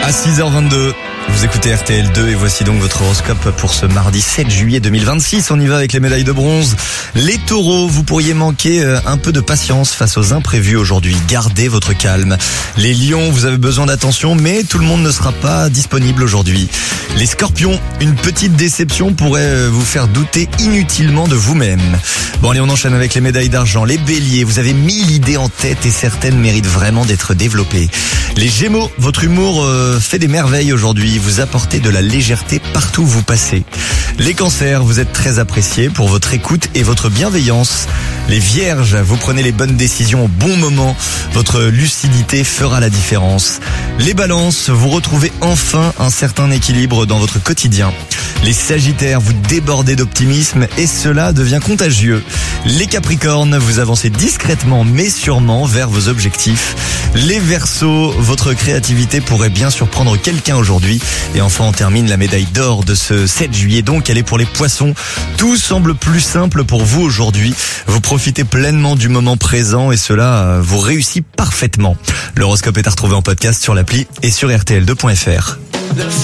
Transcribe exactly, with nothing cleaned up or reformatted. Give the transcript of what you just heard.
À six heures vingt-deux, vous écoutez R T L deux et voici donc votre horoscope pour ce mardi sept juillet deux mille vingt-six. On y va avec les médailles de bronze. Les taureaux, vous pourriez manquer un peu de patience face aux imprévus aujourd'hui. Gardez votre calme. Les lions, vous avez besoin d'attention, mais tout le monde ne sera pas disponible aujourd'hui. Les scorpions, une petite déception pourrait vous faire douter inutilement de vous-même. Bon allez, on enchaîne avec les médailles d'argent. Les béliers, vous avez mille idées en tête et certaines méritent vraiment d'être développées. Les gémeaux, votre humour euh, fait des merveilles aujourd'hui. Vous apportez de la légèreté partout où vous passez. Les cancers, vous êtes très appréciés pour votre écoute et votre bienveillance. Les vierges, vous prenez les bonnes décisions au bon moment. Votre lucidité fera la différence. Les balances, vous retrouvez enfin un certain équilibre dans votre quotidien. Les sagittaires, vous débordez d'optimisme et cela devient contagieux. Les capricornes, vous avancez discrètement mais sûrement vers vos objectifs. Les verseaux, votre créativité pourrait bien surprendre quelqu'un aujourd'hui. Et enfin, on termine la médaille d'or de ce sept juillet. Donc, elle est pour les poissons. Tout semble plus simple pour vous aujourd'hui. Vous profitez pleinement du moment présent et cela vous réussit parfaitement. L'horoscope est à retrouver en podcast sur l'appli et sur R T L deux point F R.